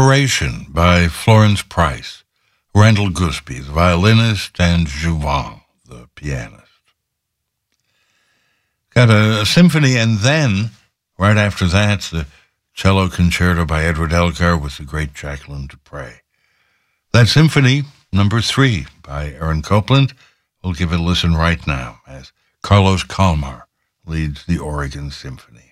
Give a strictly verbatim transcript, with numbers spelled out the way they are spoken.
Adoration by Florence Price, Randall Goodsby, the violinist, and Jouvin, the pianist. Got a, a symphony, and then, right after that, the cello concerto by Edward Elgar with the great Jacqueline Dupre. That symphony, number three, by Aaron Copland. We'll give it a listen right now as Carlos Kalmar leads the Oregon Symphony.